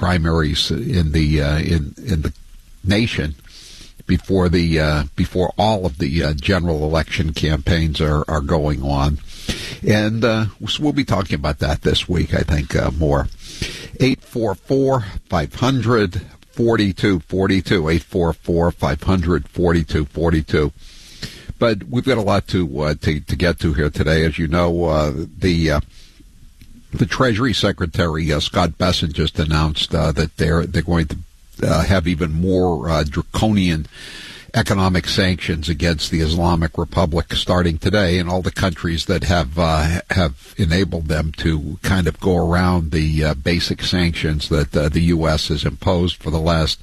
primaries in the in the nation before all of the general election campaigns are going on. And so we'll be talking about that this week, I think, more. 844-500-4242, 844-500-4242. But we've got a lot to get to here today. As you know, the Treasury Secretary, Scott Bessent, just announced that they're going to have even more draconian economic sanctions against the Islamic Republic starting today, and all the countries that have enabled them to kind of go around the basic sanctions that the U.S. has imposed for the last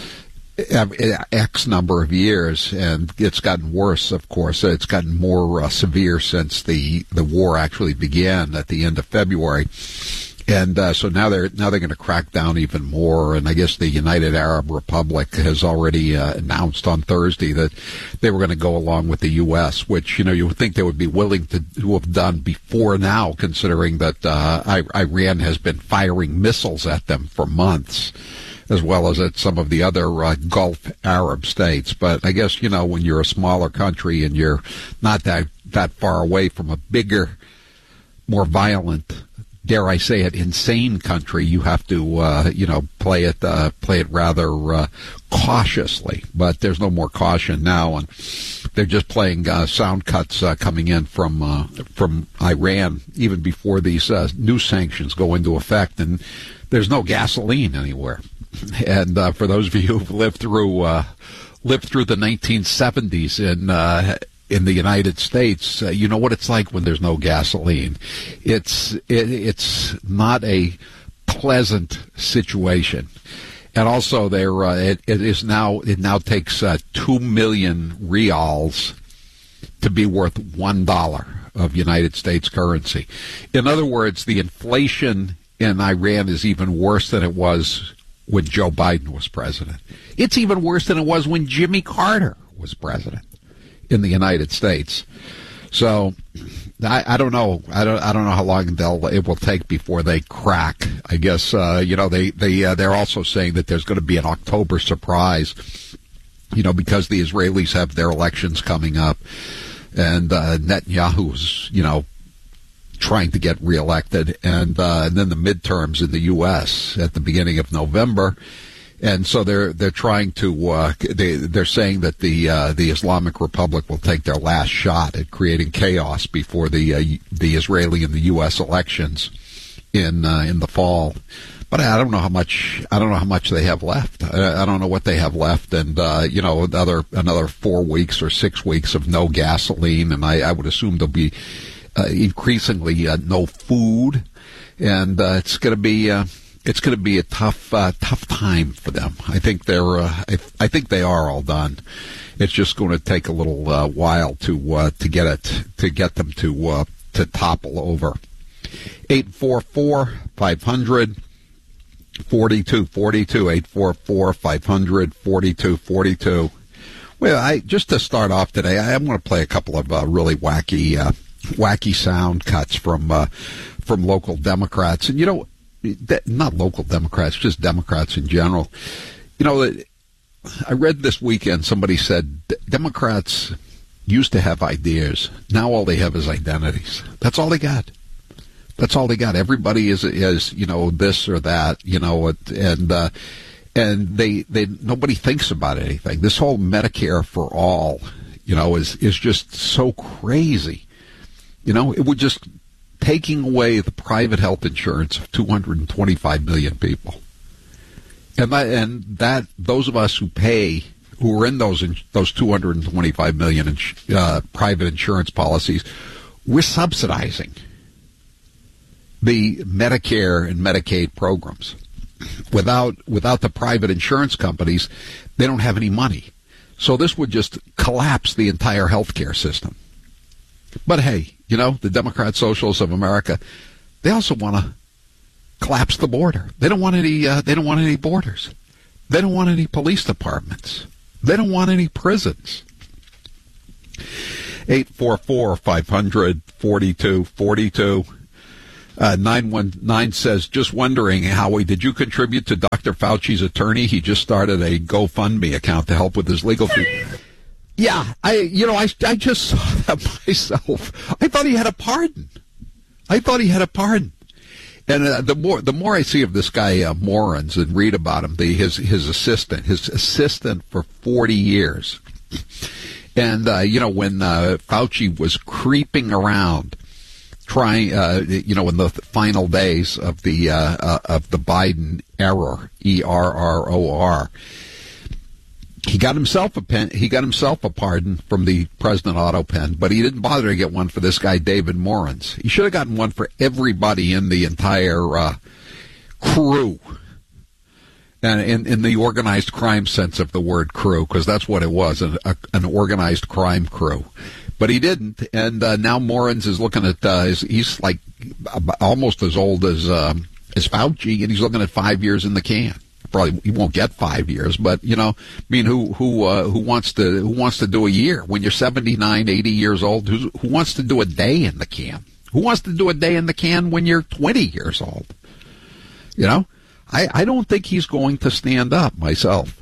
X number of years. And it's gotten worse, of course. It's gotten more severe since the war actually began at the end of February. And so now they're going to crack down even more. And I guess the United Arab Republic has already announced on Thursday that they were going to go along with the U.S., which, you would think they would be willing to have done before now, considering that Iran has been firing missiles at them for months, as well as at some of the other Gulf Arab states. But I guess, when you're a smaller country and you're not that far away from a bigger, more violent, dare I say it, insane country, you have to, play it rather cautiously. But there's no more caution now, and they're just playing sound cuts coming in from Iran even before these new sanctions go into effect, and there's no gasoline anywhere. And for those of you who've lived through the 1970s in the United States, you know what it's like when there's no gasoline. It's not a pleasant situation. And also it now takes 2 million rials to be worth $1 of United States currency. In other words, the inflation in Iran is even worse than it was when Joe Biden was president. It's even worse than it was when Jimmy Carter was president in the United States. So I don't know. I don't know how long it will take before they crack. I guess they're also saying that there's going to be an October surprise, because the Israelis have their elections coming up, and Netanyahu's trying to get reelected, and then the midterms in the U.S. at the beginning of November. And so they're trying to they're saying that the Islamic Republic will take their last shot at creating chaos before the Israeli and the U.S. elections in the fall. But I don't know how much they have left. I don't know what they have left, and another 4 weeks or 6 weeks of no gasoline, and I would assume there'll be increasingly no food, and it's going to be a tough time for them. I think they are all done. It's just going to take a little while to get them to topple over. 844-500-4242, 844-500-4242. Well, just to start off today, I'm going to play a couple of really wacky sound cuts from local Democrats, and not local Democrats, just Democrats in general. I read this weekend somebody said Democrats used to have ideas. Now all they have is identities. That's all they got. Everybody is this or that, and they nobody thinks about anything. This whole Medicare for all, is just so crazy. It would just taking away the private health insurance of 225 million people. And that those of us who are in those 225 million private insurance policies, we're subsidizing the Medicare and Medicaid programs. Without the private insurance companies, they don't have any money. So this would just collapse the entire healthcare system. But hey, the Democrat Socialists of America, they also want to collapse the border. They don't want any. They don't want any borders. They don't want any police departments. They don't want any prisons. 844-500-4242. 919 says, just wondering, Howie, did you contribute to Dr. Fauci's attorney? He just started a GoFundMe account to help with his legal fees. Yeah, I just saw that myself. I thought he had a pardon. And the more I see of this guy Morans and read about him, his assistant for 40 years. And when Fauci was creeping around, trying, in the final days of the Biden error, ERROR, he got himself a pardon from the President Auto Pen, but he didn't bother to get one for this guy David Morans. He should have gotten one for everybody in the entire crew, and in the organized crime sense of the word crew, because that's what it was, an organized crime crew. But he didn't, and now Morans is looking at he's like almost as old as Fauci, and he's looking at 5 years in the can. Probably he won't get 5 years, but who wants to do a year when you're 79, 80 years old? Who wants to do a day in the can? Who wants to do a day in the can when you're 20 years old? I don't think he's going to stand up myself.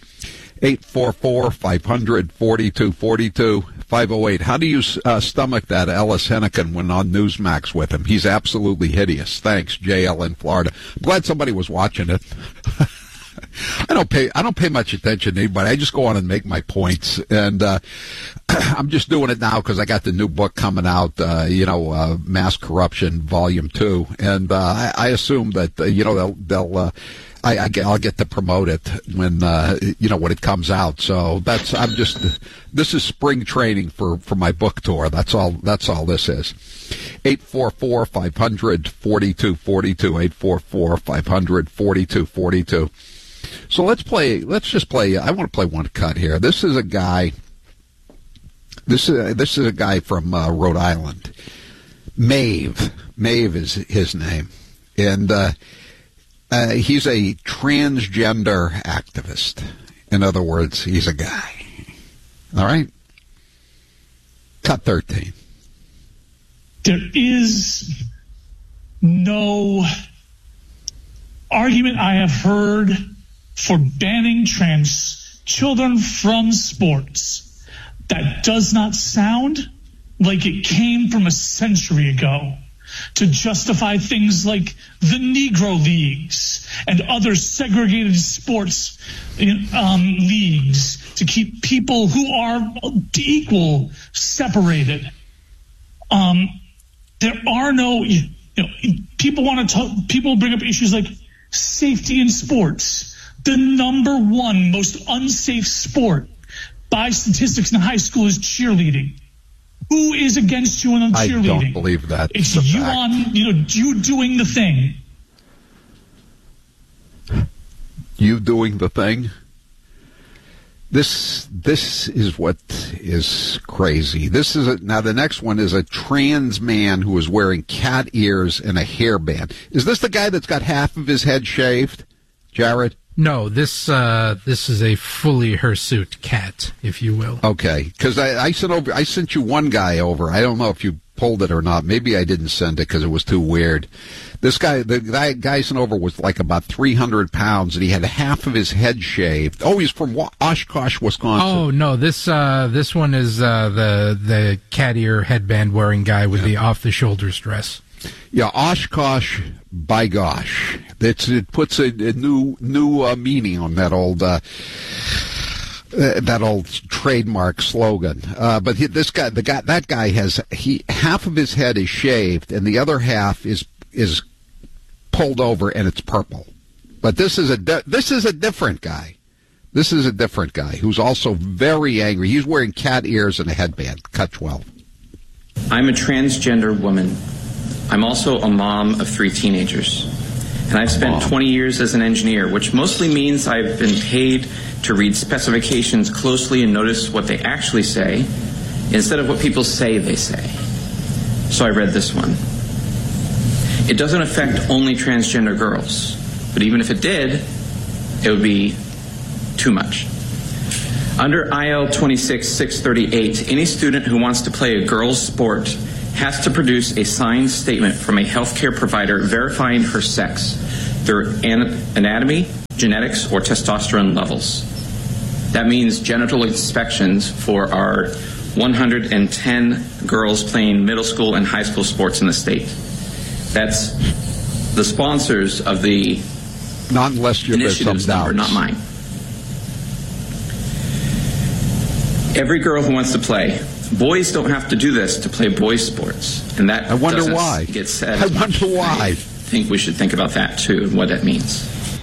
844-500-4242, 508. How do you stomach that Ellis Hennigan when on Newsmax with him? He's absolutely hideous. Thanks, JL in Florida. I'm glad somebody was watching it. I don't pay much attention to anybody. I just go on and make my points, and I'm just doing it now because I got the new book coming out, Mass Corruption Volume 2, and I assume that I'll get to promote it when when it comes out. So this is spring training for my book tour. That's all this is. 844-500-4242, 844-500-4242. So let's just play. I want to play one cut here. This is a guy from Rhode Island. Maeve is his name, and he's a transgender activist. In other words, he's a guy. All right? Cut 13. There is no argument I have heard for banning trans children from sports that does not sound like it came from a century ago to justify things like the Negro Leagues and other segregated sports leagues to keep people who are equal separated. There are no, people bring up issues like safety in sports. The number one most unsafe sport by statistics in high school is cheerleading. Who is against you in cheerleading? I don't believe that. It's you you doing the thing. You doing the thing? This is what is crazy. Now the next one is a trans man who is wearing cat ears and a hairband. Is this the guy that's got half of his head shaved, Jared? No, this is a fully hirsute cat, if you will. Okay, because I sent you one guy over. I don't know if you pulled it or not. Maybe I didn't send it because it was too weird. This guy, the guy sent over was like about 300 pounds, and he had half of his head shaved. Oh, he's from Oshkosh, Wisconsin. Oh no, this one is the cat ear headband wearing guy with the off the shoulders dress. Yeah, Oshkosh, by gosh, it puts a new meaning on that old trademark slogan. But that guy has half of his head is shaved and the other half is pulled over and it's purple. But this is a different guy. This is a different guy who's also very angry. He's wearing cat ears and a headband. Cut 12. I'm a transgender woman. I'm also a mom of 3 teenagers. And I've spent 20 years as an engineer, which mostly means I've been paid to read specifications closely and notice what they actually say instead of what people say they say. So I read this one. It doesn't affect only transgender girls, but even if it did, it would be too much. Under IL 26-638, any student who wants to play a girl's sport has to produce a signed statement from a healthcare provider verifying her sex, their anatomy, genetics, or testosterone levels. That means genital inspections for our 110 girls playing middle school and high school sports in the state. That's the sponsors of the not unless you're initiative's number, not mine. Every girl who wants to play. Boys don't have to do this to play boys' sports, and that I wonder why. Get said. I wonder why. I think we should think about that too, and what that means.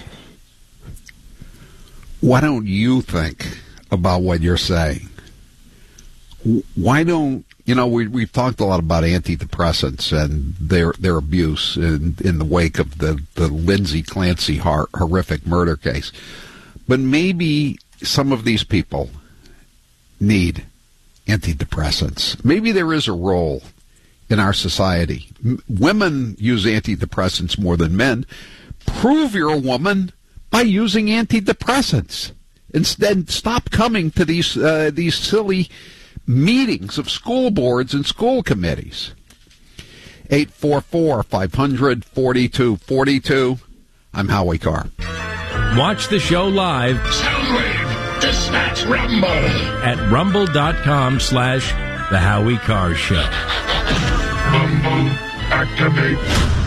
Why don't you think about what you're saying? Why don't we've talked a lot about antidepressants and their abuse in the wake of the Lindsay Clancy horrific murder case, but maybe some of these people need antidepressants. Maybe there is a role in our society. Women use antidepressants more than men. Prove you're a woman by using antidepressants. Instead, stop coming to these silly meetings of school boards and school committees. 844-500-4242. I'm Howie Carr. Watch the show live. Soundwave. Dispatch Rumble at rumble.com/The Howie Carr Show. Rumble activate.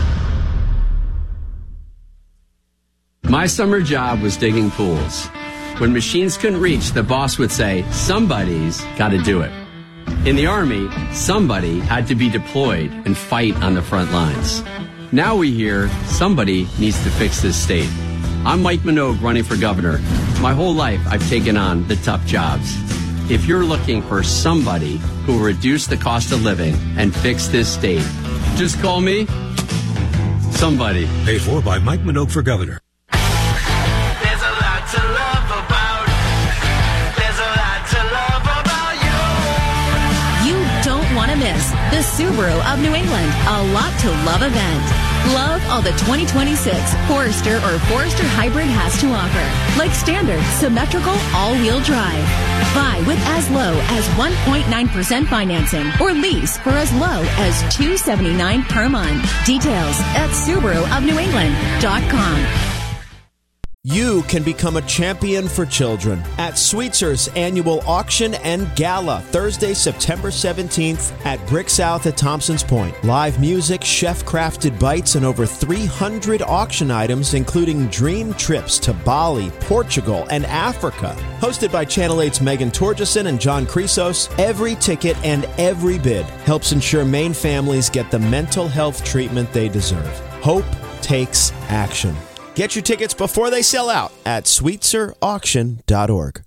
My summer job was digging pools. When machines couldn't reach, the boss would say, somebody's got to do it. In the Army, somebody had to be deployed and fight on the front lines. Now we hear somebody needs to fix this state. I'm Mike Minogue running for governor. My whole life, I've taken on the tough jobs. If you're looking for somebody who will reduce the cost of living and fix this state, just call me somebody. Paid for by Mike Minogue for governor. There's a lot to love about. There's a lot to love about you. You don't want to miss the Subaru of New England A Lot to Love event. Love all the 2026 Forester or Forester Hybrid has to offer, like standard, symmetrical, all-wheel drive. Buy with as low as 1.9% financing or lease for as low as $279 per month. Details at SubaruofNewEngland.com. You can become a champion for children at Sweetzer's annual auction and gala, Thursday, September 17th at Brick South at Thompson's Point. Live music, chef-crafted bites, and over 300 auction items, including dream trips to Bali, Portugal, and Africa. Hosted by Channel 8's Megan Torgeson and John Chrysos, every ticket and every bid helps ensure Maine families get the mental health treatment they deserve. Hope takes action. Get your tickets before they sell out at SweetzerAuction.org.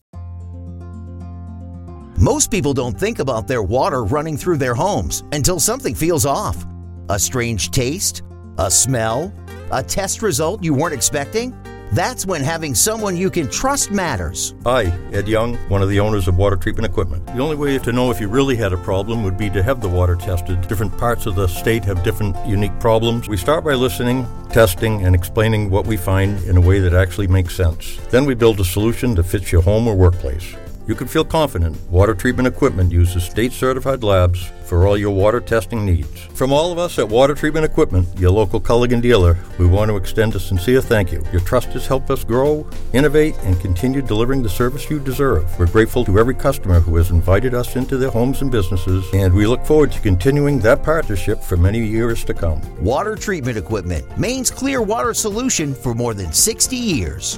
Most people don't think about their water running through their homes until something feels off. A strange taste? A smell? A test result you weren't expecting? That's when having someone you can trust matters. Hi, Ed Young, one of the owners of Water Treatment Equipment. The only way to know if you really had a problem would be to have the water tested. Different parts of the state have different unique problems. We start by listening, testing, and explaining what we find in a way that actually makes sense. Then we build a solution that fits your home or workplace. You can feel confident Water Treatment Equipment uses state-certified labs for all your water testing needs. From all of us at Water Treatment Equipment, your local Culligan dealer, we want to extend a sincere thank you. Your trust has helped us grow, innovate, and continue delivering the service you deserve. We're grateful to every customer who has invited us into their homes and businesses, and we look forward to continuing that partnership for many years to come. Water Treatment Equipment, Maine's clear water solution for more than 60 years.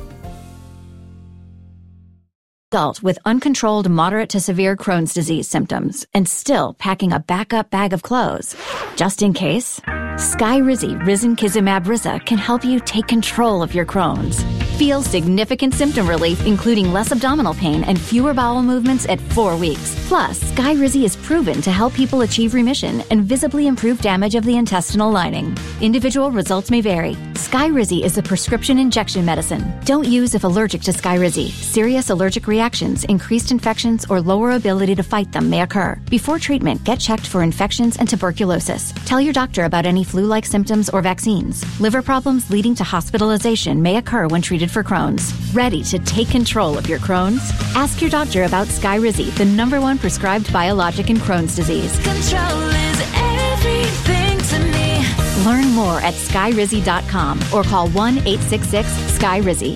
Adult with uncontrolled moderate to severe Crohn's disease symptoms and still packing a backup bag of clothes. Just in case, Skyrizi Risankizumab Riza can help you take control of your Crohn's. Feel significant symptom relief, including less abdominal pain and fewer bowel movements at 4 weeks. Plus, Skyrizi is proven to help people achieve remission and visibly improve damage of the intestinal lining. Individual results may vary. Skyrizi is a prescription injection medicine. Don't use if allergic to Skyrizi. Serious allergic reactions, increased infections, or lower ability to fight them may occur. Before treatment, get checked for infections and tuberculosis. Tell your doctor about any flu-like symptoms or vaccines. Liver problems leading to hospitalization may occur when treated for Crohn's. Ready to take control of your Crohn's? Ask your doctor about Skyrizi, the #1 prescribed biologic in Crohn's disease. Control is Learn more at skyrizzy.com or call 1-866-SKY-RIZZY.